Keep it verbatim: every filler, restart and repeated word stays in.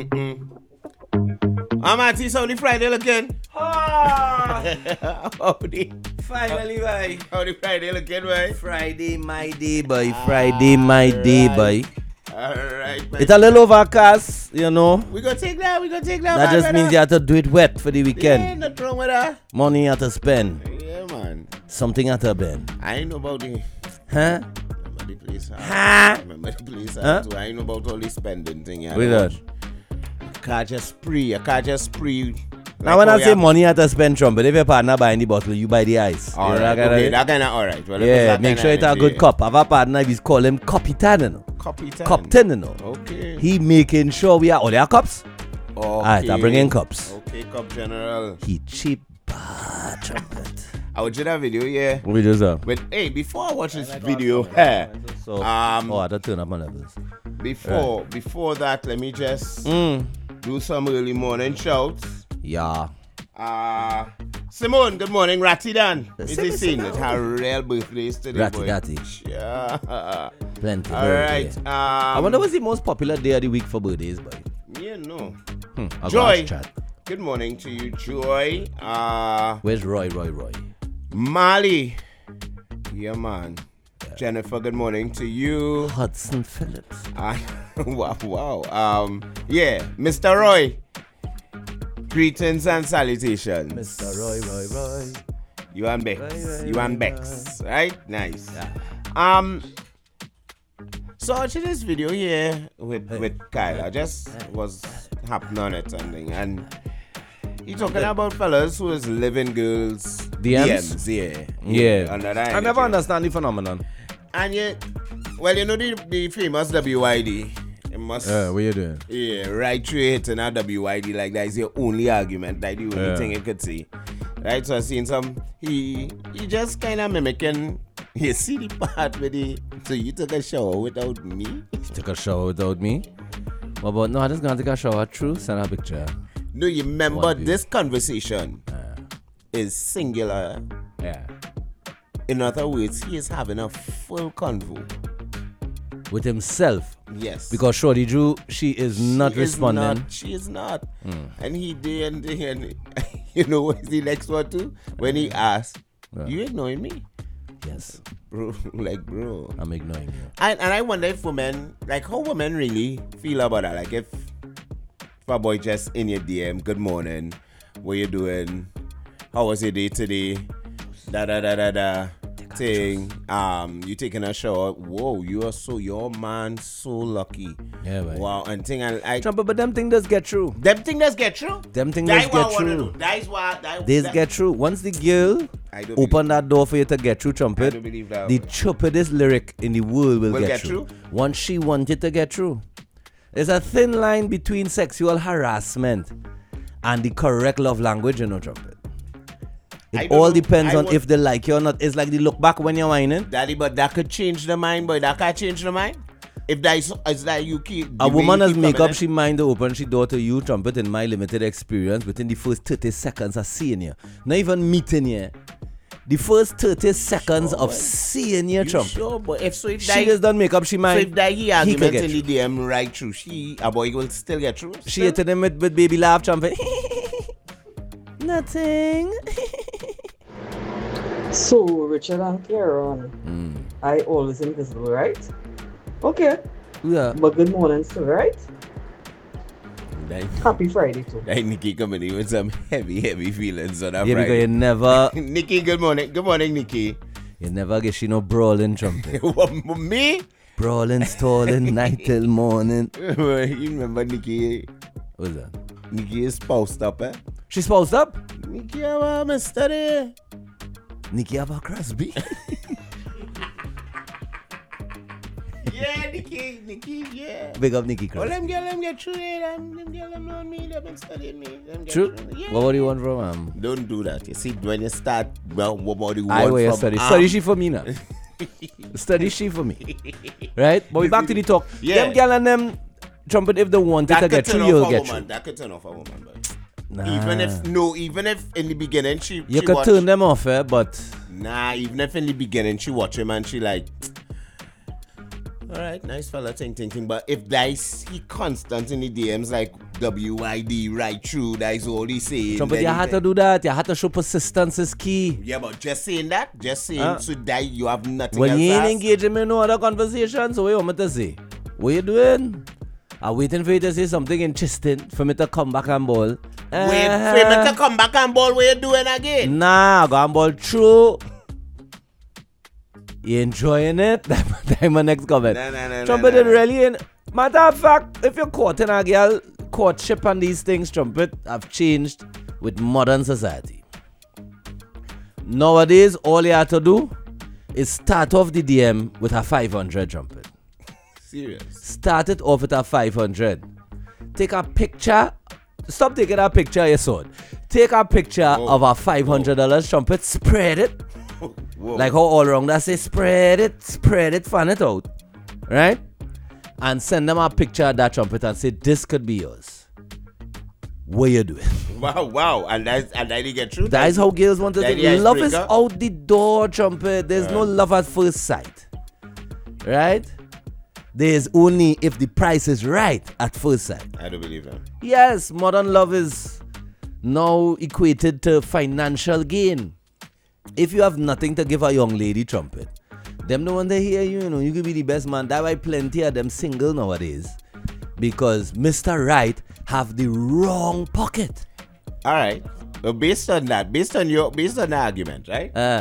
I'm at this only Friday looking. Ah, Howdy. finally, boy. Howdy Friday looking, boy. Friday, my day, boy. Friday, my day, boy. Alright, man. It's a little overcast, you know. We gonna take that, we gonna take that. That man, just brother. means you have to do it wet for the Yeah, weekend. nothing wrong with that. Money you have to spend. Yeah, man. Something you have to spend. I ain't know about the... Huh? Remember the place. Huh? Remember the place. Huh? Too. I ain't know about all this spending thing. Yeah, With that. I can't just spree. I can't just spree. Now when I say money you have to spend, trumpet, if your partner buying the bottle, you buy the ice. All You know right, that kind okay, of- that kind of all right. Well, if it's Yeah, that make kinda sure it's a energy, good yeah. cup. Have a partner, we call him Capitan, you know. Capitan. Captain, you know. Okay. He making sure we are all their cups. Okay. Alright, I bring in cups. Okay, cup general. He cheap bad trumpet. I watched that video, yeah. What we do, sir? But hey, before I watch this video, eh, So, um, oh, I don't turn up my levels. before before that, let me just Mm. do some early morning shouts. Yeah. Uh Simone, good morning. Ratty Dan. Is Simone, he seen it? Simone. Her real birthday is today, Ratty boy. Datty. Yeah. Plenty. All right. Um, I wonder what's the most popular day of the week for birthdays, boy. Yeah, no. Hmm. I'll go Joy. ask Chat. Good morning to you, Joy. Uh, Where's Roy, Roy, Roy? Mali. Yeah, man. Jennifer, good morning to you. Hudson Phillips. Uh, wow, wow. Um, yeah, Mister Roy. Greetings and salutations. Mister Roy, Roy, Roy. You and Bex. Roy, Roy, you and Roy, Bex. Right? Nice. Yeah. Um, so watching this video here with, with Kyle, I just was happening on it something, and he talking about fellas who is living girls D Ms? yeah. Yeah. Under that I never energy. understand the phenomenon. And yet, well, you know the, the famous W Y D. It must, Yeah, what you doing? yeah, right through hitting a W Y D like that is your only argument, like the only Yeah. thing you could see. Right, so I seen some, he he just kind of mimicking, you see the part where the, so you took a shower without me? Took a shower without me. What about, no, I just gonna take a shower. True, send a picture. No, you remember What do? this conversation Yeah. is singular. Yeah. In other words, he is having a full convo. With himself. Yes. Because Shorty Drew, she is not She responding. Is not, she is not. And he did, and, and you know what's the next one too? When he asked, Yeah. you ignoring me? Yes, Bro, like, bro. I'm ignoring you. And, and I wonder if women, like, how women really feel about that. Like, if, if a boy just in your D M, good morning, what you doing? How was your day today? Da da da da da. Thing. Um, you taking a shower? Whoa, you are so your man so lucky. Yeah, man. Wow, and thing and I. Trump, but them thing does get through. Them thing does get through. Them thing That does is what I get wanna through. do. That is what. That, They that, get through. Once the girl I don't open believe that door for you to get through, I trumpet, don't believe that. the chuppedest lyric in the world will, Will get, get through. through? Once she wanted to get through. There's a thin line between sexual harassment and the correct love language, you know, trumpet. I It don't all know. depends I on want- if they like you or not. It's like the look back when you're whining. Daddy, but that could change the mind, boy. That can change the mind. If that is, is that you keep. A the way woman you has keep make coming up in- she mind to open she door to you, trumpet, in my limited experience, within the first thirty seconds of seeing you. Not even meeting you. The first thirty seconds of boy. seeing you, You trumpet. sure, but if so, if She that, just done make up she so mind. if that he could argument get in the D M right through, she a boy will still get through. She still? hitting him with, with baby laugh, trumpet. Nothing. So, Richard and Karen, Mm. I always invisible, right? Okay, Yeah. but good morning still, right? That, Happy Friday too. that Nikki coming in with some heavy, heavy feelings on that Yeah, because you Friday. never, Nikki, good morning. Good morning, Nikki. you never get she no brawling, trumpet. What, me? Brawling, stalling, night till morning. You remember Nikki? What's that? Nikki is spoused up, eh? She spoused up? Nikki, have a mystery. Nikki have a Crosby. Yeah, Nikki, Nikki, yeah. Big up Nikki Oh, Crosby. them girl, them get through it. Them, them girl, them know me. They've been studying me. Them get True. through it. Yeah. What would you want from him? Don't do that. You see, when you start, well, what more do you I want will from study. arm? Study she for me now. Study she for me. Right? But we back to the talk. Yeah. Them girl and them trumpet, if they wanted That to could get turn through, off you'll a get woman. through. That could turn off a woman, but Nah. even if no, even if in the beginning she You she could watch, turn them off, eh? But Nah, even if in the beginning she watch him and she like, All right, nice fella, ting ting ting. But if that's he constant in the D Ms like W I D right through, that's all he saying. Trumpet, you had to do that. You had to show persistence is key. Yeah, but just saying that, just saying Huh? so that you have nothing When else you to ain't ask. engaging in no other conversation, so what you want me to say? What you doing? I'm waiting for you to say something interesting for me to come back and ball. Wait, wait, me to come back and ball. What you doing again? Nah, go and ball through. You enjoying it? That's my next comment. Nah, nah, nah, Trumpet, nah, it nah. really ain't. Matter of fact, if you're caught in a girl courtship and these things, Trumpet, have changed with modern society. Nowadays, all you have to do is start off the D M with a five hundred, Trumpet. Serious. Start it off with a five hundred. Take a picture. Stop taking a picture of your sword. Take a picture Whoa. of a five hundred dollars Trumpet, spread it. Whoa. Like how all around that say spread it, spread it, fan it out. Right? And send them a picture of that Trumpet and say, this could be yours. What you doing? Wow, wow, and that's and then you get through. That is how girls want to That say. the Love is icebreaker? out the door, Trumpet. There's no love at first sight. Right? There's only if the price is right at first sight. I don't believe that. Yes, modern love is now equated to financial gain. If you have nothing to give a young lady, Trumpet, them no one they hear you, you know, you could be the best man. That's why plenty of them single nowadays. Because Mister Right have the wrong pocket. All right. Well, based on that, based on your, based on the argument, right? Uh,